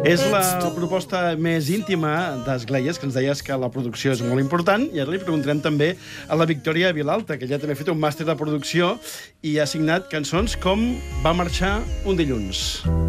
És la proposta més íntima d'Esgléies, que ens deies que la producció és molt important, i ara li preguntarem també a la Victòria Vilalta, que ja també ha fet un màster de producció i ha signat cançons com Va marxar un dilluns.